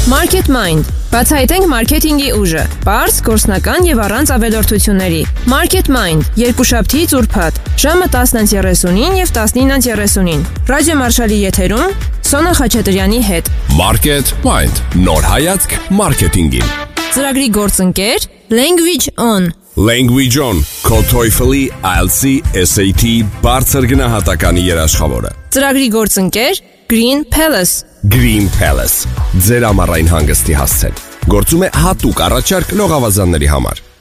Market Mind. Բացահայտենք մարքեթինգի ուժը։ Պարզ, գործնական եւ առանց ավելորդությունների։ Market Mind. Երկուշաբթի ծուրփաթ։ Ժամը 10:39 եւ 19:39։ Ռադիո Մարշալի եթերում Սոնա Խաչատրյանի հետ։ Market Mind. Նոր հայացք մարքեթինգին։ Ծրագրի գործընկեր Language On. Language On. Քո TOEFL-ի, IELTS-ի, SAT բարձր գնահատականի երաշխավորը։ Ծրագրի գործընկեր Green Palace. Green Palace. Ձեր ամառային հանգստի հասցեն։ Գործում է հատուկ առաջարկ լողավազանների համար։